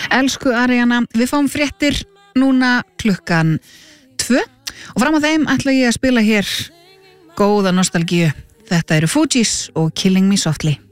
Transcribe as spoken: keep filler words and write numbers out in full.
Elsku Ariana, við fáum fréttir núna klukkan tvö og fram á þeim ætla ég að spila hér góða nostalgíu. Þetta eru Fugees og Killing Me Softly.